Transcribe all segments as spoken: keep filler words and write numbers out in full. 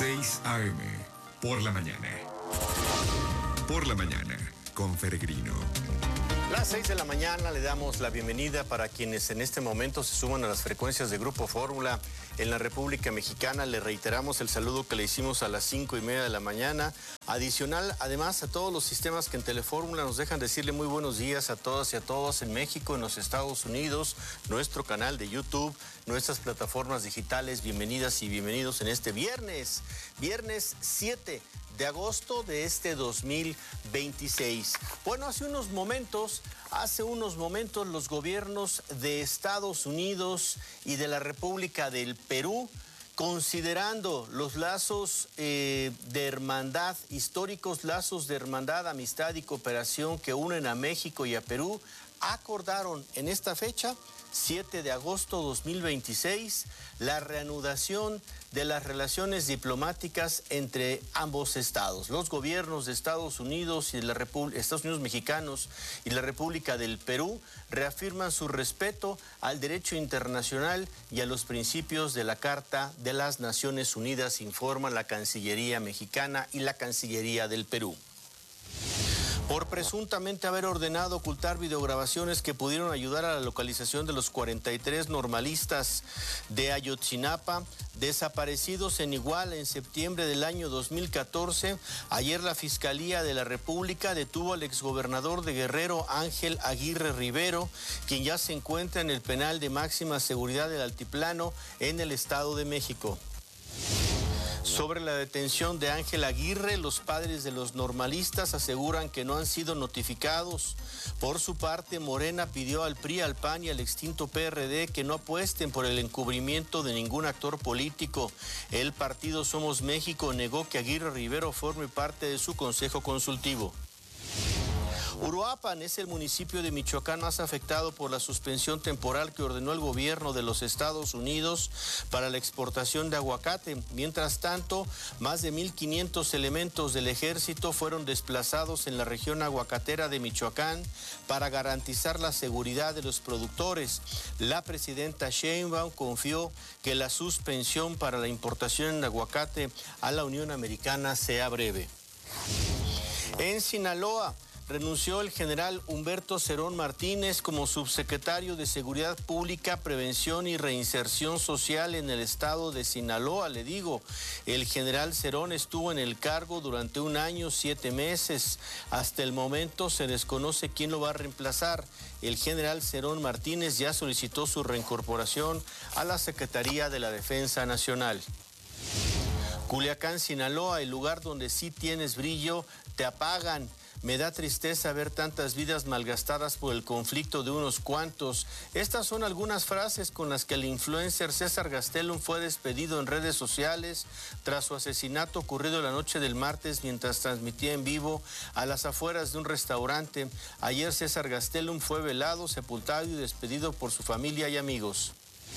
seis a eme, por la mañana. Por la mañana, con Peregrino. Las seis de la mañana le damos la bienvenida para quienes en este momento se suman a las frecuencias de Grupo Fórmula en la República Mexicana. Le reiteramos el saludo que le hicimos a las cinco y media de la mañana. Adicional, además, a todos los sistemas que en Telefórmula nos dejan decirle muy buenos días a todas y a todos en México, en los Estados Unidos, nuestro canal de YouTube, nuestras plataformas digitales. Bienvenidas y bienvenidos en este viernes, viernes siete de agosto de este dos mil veintiséis. Bueno, hace unos momentos, hace unos momentos los gobiernos de Estados Unidos y de la República del Perú, considerando los lazos eh, de hermandad, históricos lazos de hermandad, amistad y cooperación que unen a México y a Perú, acordaron en esta fecha, siete de agosto de dos mil veintiséis, la reanudación de las relaciones diplomáticas entre ambos estados. Los gobiernos de Estados Unidos y de la República, Estados Unidos mexicanos y la República del Perú reafirman su respeto al derecho internacional y a los principios de la Carta de las Naciones Unidas, informan la Cancillería mexicana y la Cancillería del Perú. Por presuntamente haber ordenado ocultar videograbaciones que pudieron ayudar a la localización de los cuarenta y tres normalistas de Ayotzinapa, desaparecidos en Iguala en septiembre del año dos mil catorce, ayer la Fiscalía de la República detuvo al exgobernador de Guerrero, Ángel Aguirre Rivero, quien ya se encuentra en el penal de máxima seguridad del Altiplano en el Estado de México. Sobre la detención de Ángel Aguirre, los padres de los normalistas aseguran que no han sido notificados. Por su parte, Morena pidió al P R I, al P A N y al extinto P R D que no apuesten por el encubrimiento de ningún actor político. El partido Somos México negó que Aguirre Rivero forme parte de su consejo consultivo. Uruapan es el municipio de Michoacán más afectado por la suspensión temporal que ordenó el gobierno de los Estados Unidos para la exportación de aguacate. Mientras tanto, más de mil quinientos elementos del ejército fueron desplazados en la región aguacatera de Michoacán para garantizar la seguridad de los productores. La presidenta Sheinbaum confió que la suspensión para la importación de aguacate a la Unión Americana sea breve. En Sinaloa, renunció el general Humberto Cerón Martínez como subsecretario de Seguridad Pública, Prevención y Reinserción Social en el estado de Sinaloa. Le digo, el general Cerón estuvo en el cargo durante un año, siete meses. Hasta el momento se desconoce quién lo va a reemplazar. El general Cerón Martínez ya solicitó su reincorporación a la Secretaría de la Defensa Nacional. Culiacán, Sinaloa, el lugar donde sí tienes brillo, te apagan. Me da tristeza ver tantas vidas malgastadas por el conflicto de unos cuantos. Estas son algunas frases con las que el influencer César Gastelum fue despedido en redes sociales tras su asesinato ocurrido la noche del martes mientras transmitía en vivo a las afueras de un restaurante. Ayer César Gastelum fue velado, sepultado y despedido por su familia y amigos.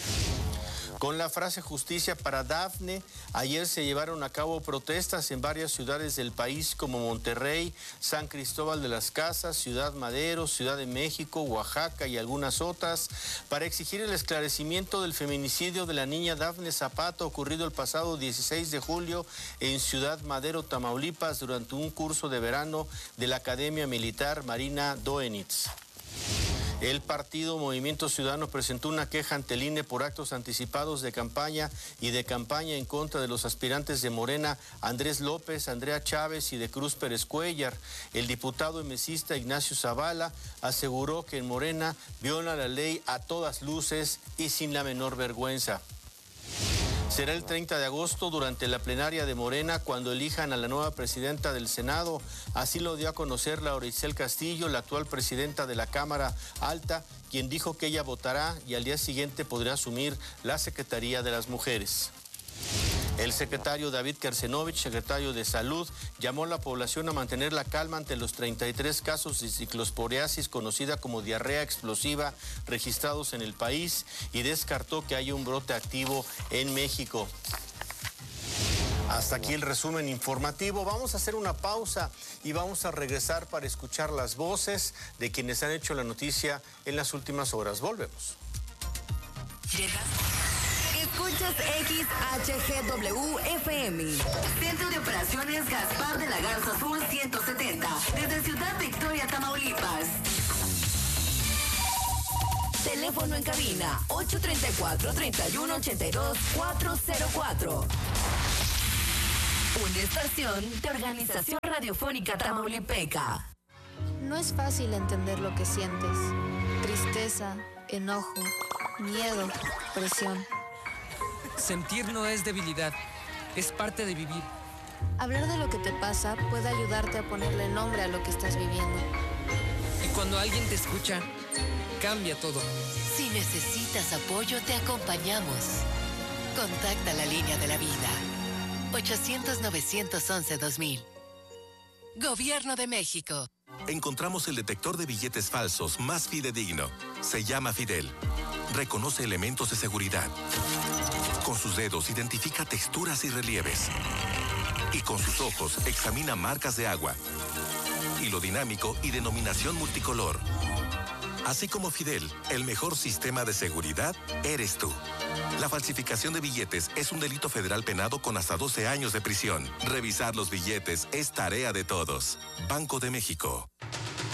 Con la frase justicia para Dafne, ayer se llevaron a cabo protestas en varias ciudades del país como Monterrey, San Cristóbal de las Casas, Ciudad Madero, Ciudad de México, Oaxaca y algunas otras para exigir el esclarecimiento del feminicidio de la niña Dafne Zapata ocurrido el pasado dieciséis de julio en Ciudad Madero, Tamaulipas, durante un curso de verano de la Academia Militar Marina Doenitz. El partido Movimiento Ciudadano presentó una queja ante el I N E por actos anticipados de campaña y de campaña en contra de los aspirantes de Morena, Andrés López, Andrea Chávez y de Cruz Pérez Cuellar. El diputado emesista Ignacio Zavala aseguró que en Morena viola la ley a todas luces y sin la menor vergüenza. Será el treinta de agosto durante la plenaria de Morena cuando elijan a la nueva presidenta del Senado. Así lo dio a conocer Laura Itzel Castillo, la actual presidenta de la Cámara Alta, quien dijo que ella votará y al día siguiente podrá asumir la Secretaría de las Mujeres. El secretario David Kersenovich, secretario de Salud, llamó a la población a mantener la calma ante los treinta y tres casos de ciclosporiasis, conocida como diarrea explosiva, registrados en el país y descartó que haya un brote activo en México. Hasta aquí el resumen informativo. Vamos a hacer una pausa y vamos a regresar para escuchar las voces de quienes han hecho la noticia en las últimas horas. Volvemos. Escuchas X H G W F M. Centro de Operaciones Gaspar de la Garza Sur ciento setenta. Desde Ciudad Victoria, Tamaulipas. Teléfono en cabina ocho tres cuatro, tres uno ocho dos, cuatro cero cuatro. Una estación de Organización Radiofónica Tamaulipeca. No es fácil entender lo que sientes. Tristeza, enojo, miedo, presión. Sentir no es debilidad, es parte de vivir. Hablar de lo que te pasa puede ayudarte a ponerle nombre a lo que estás viviendo. Y cuando alguien te escucha, cambia todo. Si necesitas apoyo, te acompañamos. Contacta la línea de la vida. ochocientos, novecientos once, dos mil. Gobierno de México. Encontramos el detector de billetes falsos más fidedigno. Se llama Fidel. Reconoce elementos de seguridad. Con sus dedos identifica texturas y relieves. Y con sus ojos examina marcas de agua. Hilo dinámico y denominación multicolor. Así como Fidel, el mejor sistema de seguridad eres tú. La falsificación de billetes es un delito federal penado con hasta doce años de prisión. Revisar los billetes es tarea de todos. Banco de México.